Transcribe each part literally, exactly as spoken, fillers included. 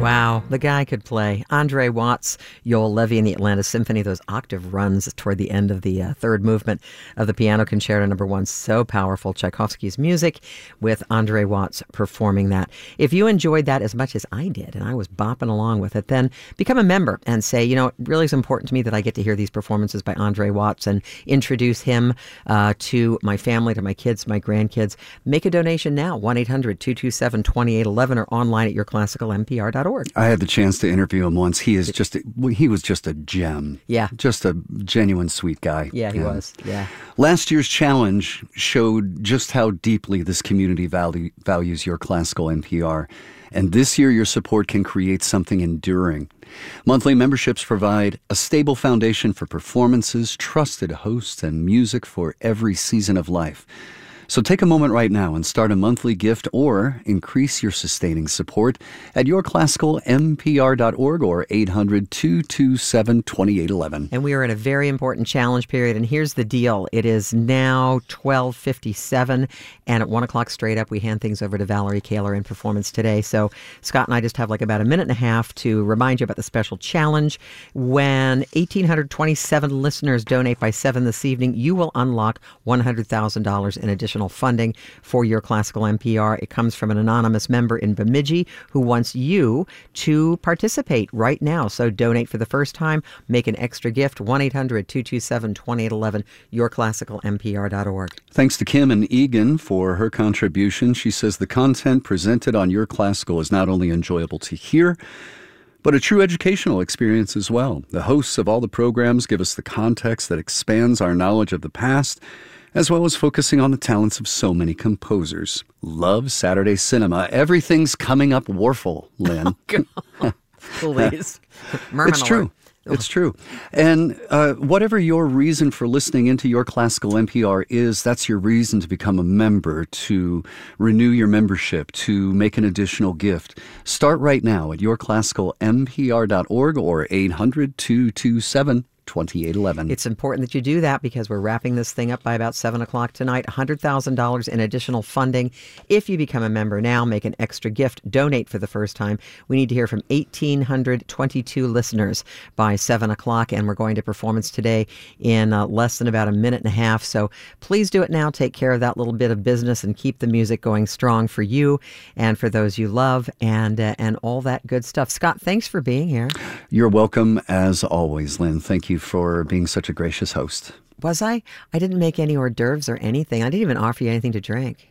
Wow, the guy could play. Andre Watts, Joel Levy and the Atlanta Symphony, those octave runs toward the end of the uh, third movement of the Piano Concerto Number One. So powerful. Tchaikovsky's music with Andre Watts performing that. If you enjoyed that as much as I did, and I was bopping along with it, then become a member and say, you know, it really is important to me that I get to hear these performances by Andre Watts and introduce him uh, to my family, to my kids, my grandkids. Make a donation now, one eight hundred two two seven two eight one one or online at your classical m p r dot org. I had the chance to interview him once. He is just, a, he was just a gem. Yeah. Just a genuine sweet guy. Yeah, he yeah. was. Yeah. Last year's challenge showed just how deeply this community value, values your classical N P R. And this year, your support can create something enduring. Monthly memberships provide a stable foundation for performances, trusted hosts, and music for every season of life. So take a moment right now and start a monthly gift or increase your sustaining support at your classical m p r dot org or eight hundred two two seven two eight one one. And we are in a very important challenge period, and here's the deal. It is now twelve fifty-seven, and at one o'clock straight up, we hand things over to Valerie Kaler in Performance Today. So Scott and I just have like about a minute and a half to remind you about the special challenge. When one thousand eight hundred twenty-seven listeners donate by seven this evening, you will unlock one hundred thousand dollars in additional funding for your classical N P R. It comes from an anonymous member in Bemidji who wants you to participate right now. So donate for the first time, make an extra gift, one eight hundred two two seven two eight one one, your classical m p r dot org. Thanks to Kim and Egan for her contribution. She says the content presented on Your Classical is not only enjoyable to hear, but a true educational experience as well. The hosts of all the programs give us the context that expands our knowledge of the past, as well as focusing on the talents of so many composers. Love Saturday cinema. Everything's coming up Warfel, Lynn. Oh, God. Please. It's true. It's true. And uh, whatever your reason for listening into Your Classical N P R is, that's your reason to become a member, to renew your membership, to make an additional gift. Start right now at your classical m p r dot org or eight hundred two two seven two eight one one. It's important that you do that because we're wrapping this thing up by about seven o'clock tonight. one hundred thousand dollars in additional funding. If you become a member now, make an extra gift, donate for the first time. We need to hear from one thousand eight hundred twenty-two listeners by seven o'clock, and we're going to Performance Today in uh, less than about a minute and a half. So please do it now. Take care of that little bit of business and keep the music going strong for you and for those you love and, uh, and all that good stuff. Scott, thanks for being here. You're welcome as always, Lynn. Thank you for being such a gracious host. Was I? I didn't make any hors d'oeuvres or anything. I didn't even offer you anything to drink.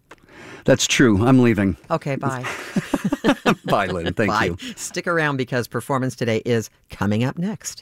That's true. I'm leaving. Okay, bye. Bye, Lynn. Thank bye. you. Stick around because Performance Today is coming up next.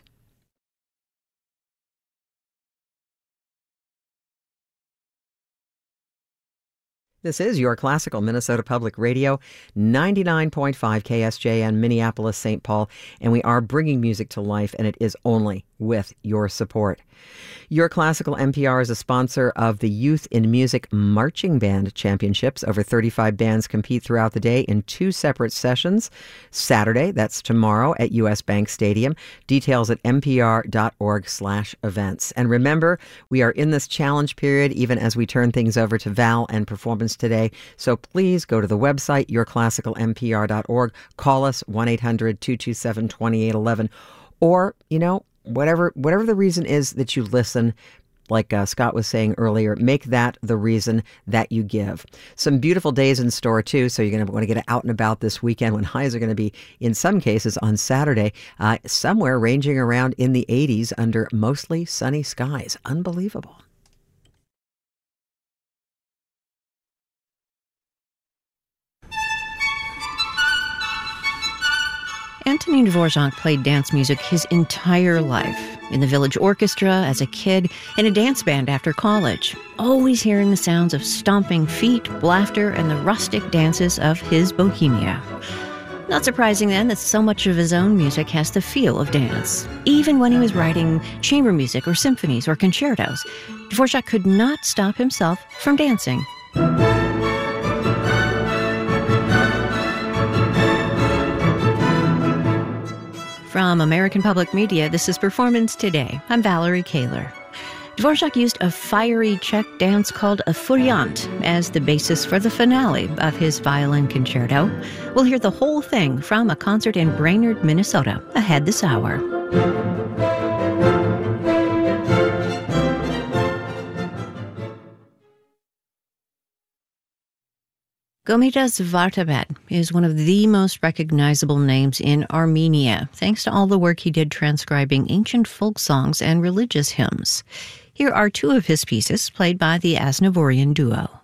This is Your Classical Minnesota Public Radio, ninety-nine point five K S J N, Minneapolis, Saint Paul, and we are bringing music to life, and it is only with your support. Your Classical N P R is a sponsor of the Youth in Music Marching Band Championships. Over thirty-five bands compete throughout the day in two separate sessions. Saturday, that's tomorrow, at U S Bank Stadium. Details at m p r dot org slash events. And remember, we are in this challenge period even as we turn things over to Val and Performance Today. So please go to the website, your classical m p r dot org. Call us, one eight hundred two two seven two eight one one. Or, you know, Whatever whatever the reason is that you listen, like uh, Scott was saying earlier, make that the reason that you give. Some beautiful days in store, too, so you're going to want to get out and about this weekend when highs are going to be, in some cases, on Saturday, uh, somewhere ranging around in the eighties under mostly sunny skies. Unbelievable. Antonin Dvorak played dance music his entire life, in the village orchestra as a kid, in a dance band after college, always hearing the sounds of stomping feet, laughter, and the rustic dances of his Bohemia. Not surprising, then, that so much of his own music has the feel of dance. Even when he was writing chamber music or symphonies or concertos, Dvorak could not stop himself from dancing. From American Public Media, this is Performance Today. I'm Valerie Kaler. Dvorak used a fiery Czech dance called a furiant as the basis for the finale of his violin concerto. We'll hear the whole thing from a concert in Brainerd, Minnesota, ahead this hour. Gomidas Vartabed is one of the most recognizable names in Armenia, thanks to all the work he did transcribing ancient folk songs and religious hymns. Here are two of his pieces, played by the Aznavourian duo.